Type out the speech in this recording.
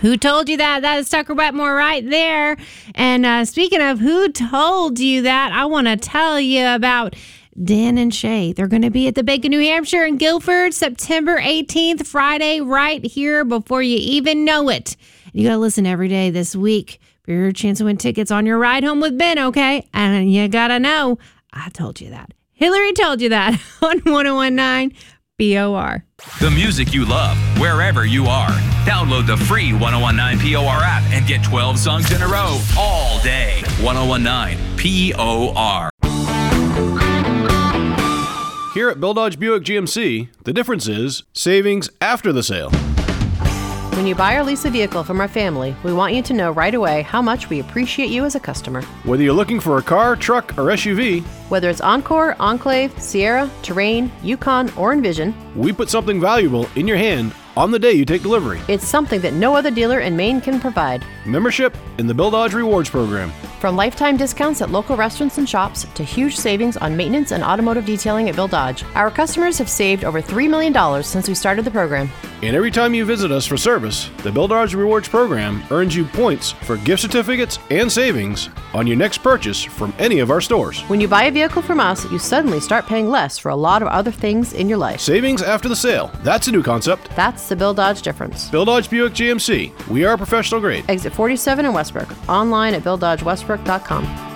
Who told you that? That is Tucker Wetmore right there. And speaking of who told you that, I want to tell you about Dan and Shay. They're going to be at the Bacon, New Hampshire in Guilford, September 18th, Friday, right here before you even know it. You got to listen every day this week for your chance to win tickets on your ride home with Ben, okay? And you got to know, I told you that. Hillary told you that on 1019 POR. The music you love, wherever you are. Download the free 1019 POR app and get 12 songs in a row all day. 1019 POR. Here at Bill Dodge Buick GMC, the difference is savings after the sale. When you buy or lease a vehicle from our family, we want you to know right away how much we appreciate you as a customer. Whether you're looking for a car, truck, or SUV, whether it's Encore, Enclave, Sierra, Terrain, Yukon, or Envision, we put something valuable in your hand on the day you take delivery. It's something that no other dealer in Maine can provide. Membership in the Bill Dodge Rewards Program. From lifetime discounts at local restaurants and shops to huge savings on maintenance and automotive detailing at Bill Dodge, our customers have saved over $3 million since we started the program. And every time you visit us for service, the Bill Dodge Rewards Program earns you points for gift certificates and savings on your next purchase from any of our stores. When you buy a vehicle from us, you suddenly start paying less for a lot of other things in your life. Savings after the sale. That's a new concept. That's the Bill Dodge difference. Bill Dodge Buick GMC. We are professional grade. Exit 47 in Westbrook. Online at BillDodgeWestbrook.com.